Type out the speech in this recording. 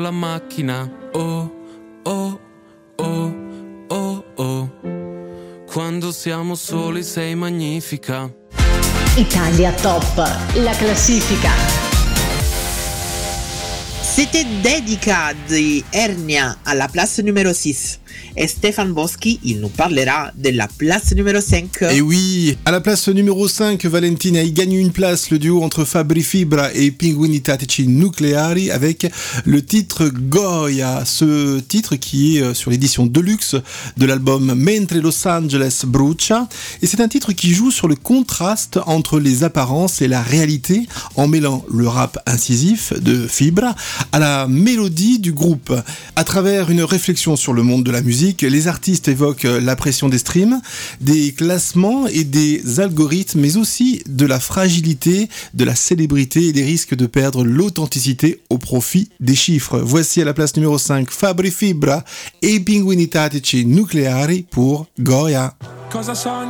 La macchina, oh, oh, oh, oh, oh. Quando siamo soli sei magnifica. Italia Top, la classifica. C'était Dedica di Ernia à la place numéro 6. Et Stéphane Boschi, il nous parlera de la place numéro 5. Et oui, à la place numéro 5, Valentina y gagne une place, le duo entre Fabri Fibra et Pinguini Tattici Nucleari avec le titre Goya, ce titre qui est sur l'édition deluxe de l'album Mentre Los Angeles Brucia, et c'est un titre qui joue sur le contraste entre les apparences et la réalité en mêlant le rap incisif de Fibra à la mélodie du groupe. À travers une réflexion sur le monde de la musique, les artistes évoquent la pression des streams, des classements et des algorithmes, mais aussi de la fragilité, de la célébrité et des risques de perdre l'authenticité au profit des chiffres. Voici à la place numéro 5 Fabri Fibra et Pinguini Tattici Nucleari pour Goya. Cosa sogni